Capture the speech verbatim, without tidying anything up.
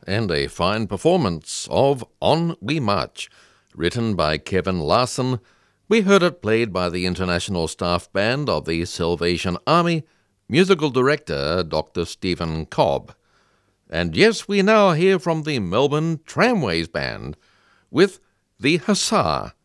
and a fine performance of On We March, written by Kevin Larson. We heard it played by the International Staff Band of the Salvation Army, musical director Doctor Stephen Cobb. And yes, we now hear from the Melbourne Tramways Band with The Hussar,